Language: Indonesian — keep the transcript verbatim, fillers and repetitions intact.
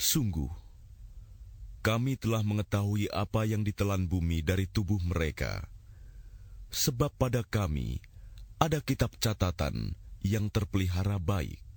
Sungguh, kami telah mengetahui apa yang ditelan bumi dari tubuh mereka, sebab pada kami ada kitab catatan yang terpelihara baik.